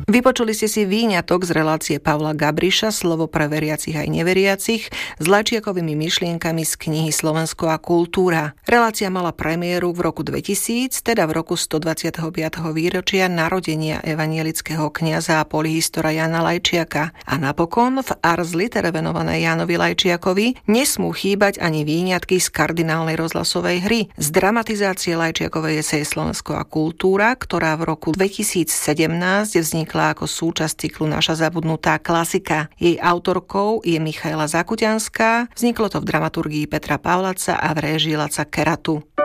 Vypočuli ste si výňatok z relácie Pavla Gabriša Slovo pre veriacich aj neveriacich s Lajčiakovými myšlienkami z knihy Slovensko a kultúra. Relácia mala premiéru v roku 2000, teda v roku 125. výročia narodenia evanielického kňaza a polyhistora Jana Lajčiaka. A napokon v Ars Litere venované Jánovi Lajčiakovi nesmú chýbať ani výňatky z kardinálnej rozhlasovej hry, z dramatizácie Lajčiakovej eseje Slovensko a kultúra, ktorá v roku 2017 vznikla ako súčasť cyklu Naša zabudnutá klasika. Jej autorkou je Michaela Zakutianská, vzniklo to v dramaturgii Petra Pavlaca a v réžii Laca Keratu.